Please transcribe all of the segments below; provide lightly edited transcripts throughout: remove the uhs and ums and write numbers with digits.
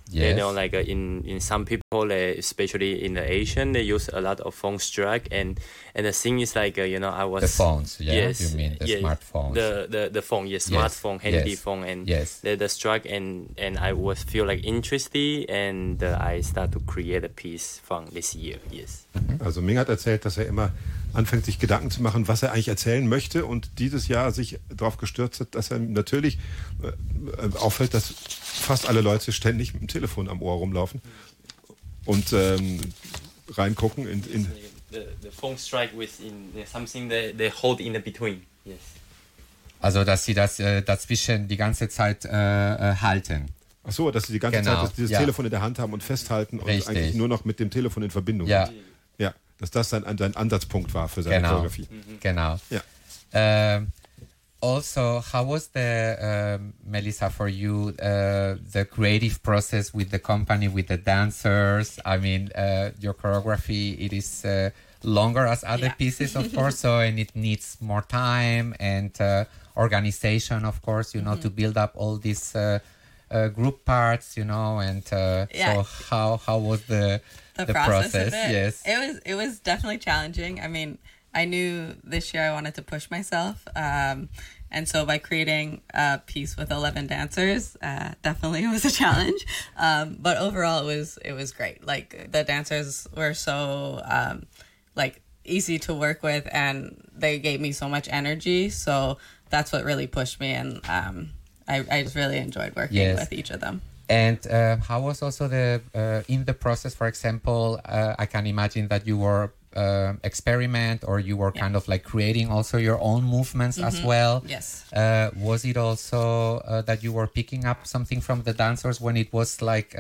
Yes. You know, like in some people, especially in the Asian, they use a lot of phone strike, and the thing is like you know, I was the phones, yeah. Yes, You mean the smartphones? The phone, yes, smartphone, handy phone, and the strike, and I was feel like interested, and I start to create a piece from this year. Yes. Also Ming hat erzählt, dass er immer anfängt, sich Gedanken zu machen, was er eigentlich erzählen möchte, und dieses Jahr sich darauf gestürzt hat, dass er natürlich auffällt, dass fast alle Leute ständig mit dem Telefon am Ohr rumlaufen und reingucken in the phone strike with something they hold in the between. Yes. Also dass sie das dazwischen die ganze Zeit halten. Ach so, dass sie die ganze Zeit dieses Telefon in der Hand haben und festhalten und eigentlich nur noch mit dem Telefon in Verbindung sind. Ja, dass das sein Ansatzpunkt war für seine Choreografie. Genau. Ja. Also, how was the Melissa, for you, the creative process with the company, with the dancers? I mean, your choreography, it is longer as other pieces, of course, and it needs more time and organization, of course, you know, to build up all these group parts, you know, and so how was the process of it? Yes, it was definitely challenging. I mean, I knew this year I wanted to push myself, and so by creating a piece with 11 dancers, definitely it was a challenge. But overall, it was great. Like the dancers were so like easy to work with, and they gave me so much energy. So that's what really pushed me, and I just really enjoyed working with each of them. And how was also in the process, for example, I can imagine that you were experiment, or you were kind of like creating also your own movements as well. Yes. Was it also that you were picking up something from the dancers when it was like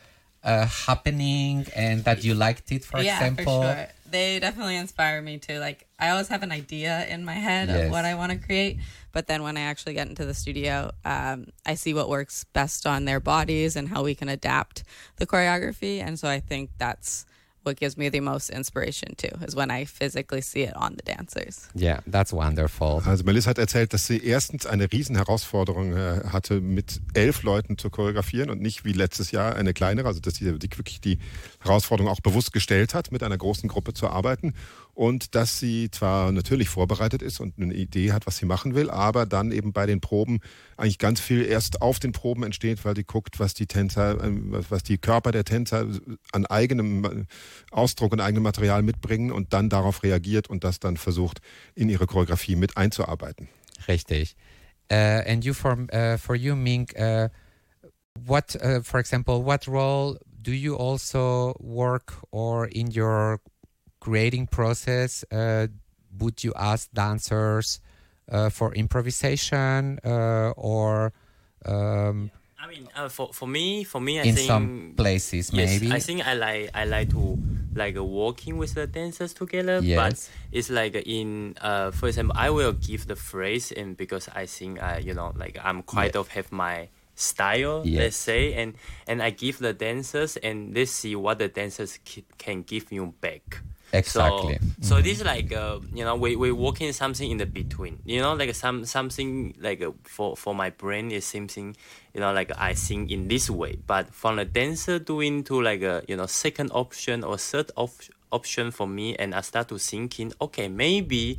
happening, and that you liked it, for example? Yeah, for sure. They definitely inspire me too. Like, I always have an idea in my head of what I want to create, but then when I actually get into the studio, I see what works best on their bodies and how we can adapt the choreography. And so I think that's what gives me the most inspiration too, is when I physically see it on the dancers. Yeah, that's wonderful. Also Melissa hat erzählt, dass sie erstens eine riesen Herausforderung hatte, mit 11 Leuten zu choreografieren und nicht wie letztes Jahr eine kleinere, also dass sie wirklich die Herausforderung auch bewusst gestellt hat, mit einer großen Gruppe zu arbeiten, und dass sie zwar natürlich vorbereitet ist und eine Idee hat, was sie machen will, aber dann eben bei den Proben eigentlich ganz viel erst auf den Proben entsteht, weil die guckt, was die Körper der Tänzer an eigenem Ausdruck und eigenem Material mitbringen, und dann darauf reagiert und das dann versucht, in ihre Choreografie mit einzuarbeiten. Richtig. And you, for you, Ming, what, for example, what role do you also work, or in your creating process, would you ask dancers for improvisation, or I mean, for me, I in think some places maybe. I think I like to working with the dancers together. Yes. But it's like for example, I will give the phrase, and because I think I'm quite of have my style, let's say, and I give the dancers, and they see what the dancers can give you back. Exactly. So this is like we working something in the between. Like something like for my brain is something like I think in this way, but from the dancer doing to like a second option or third option for me, and I start to thinking, okay, maybe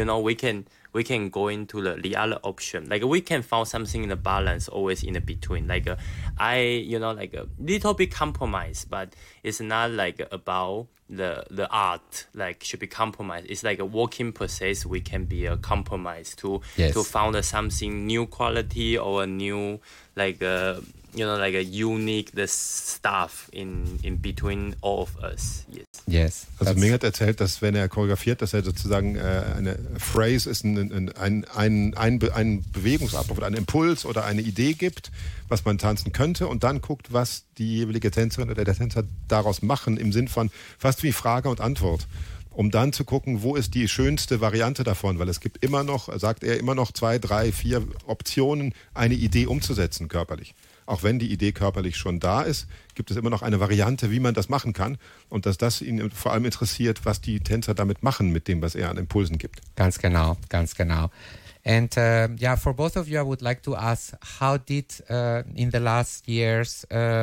we can go into the other option. Like we can find something in the balance, always in the between. Like I like a little bit compromise, but it's not like about the art like should be compromised. It's like a working process. We can be a compromise to found something new quality, or a new like a unique stuff in between all of us. Yes. Also Ming hat erzählt, dass wenn er choreografiert, dass er sozusagen eine Phrase ist, ein Bewegungsablauf oder ein Impuls oder eine Idee gibt, was man tanzen könnte, und dann guckt, was die jeweilige Tänzerin oder der Tänzer daraus machen, im Sinn von fast wie Frage und Antwort, um dann zu gucken, wo ist die schönste Variante davon, weil es gibt immer noch, sagt er, immer noch 2, 3, 4 Optionen, eine Idee umzusetzen körperlich. Auch wenn die Idee körperlich schon da ist, gibt es immer noch eine Variante, wie man das machen kann, und dass das ihn vor allem interessiert, was die Tänzer damit machen, mit dem, was er an Impulsen gibt. Ganz genau, ganz genau. And for both of you, I would like to ask, how did in the last years